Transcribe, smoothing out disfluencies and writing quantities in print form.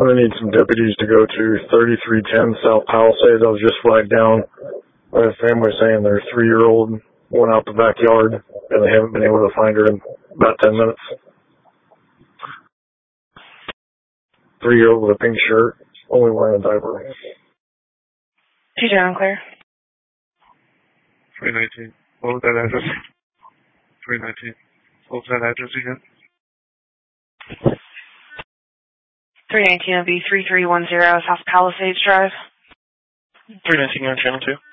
I'm going to need some deputies to go to 3310 South Palisades. I was just flagged down by a family saying their 3-year-old went out the backyard and they haven't been able to find her in about 10 minutes. 3-year-old with a pink shirt, only wearing a diaper. 2 down, clear. 319. What was that address? 319. What was that address again? 319 will be 3310 South Palisades Drive. 319 on channel 2.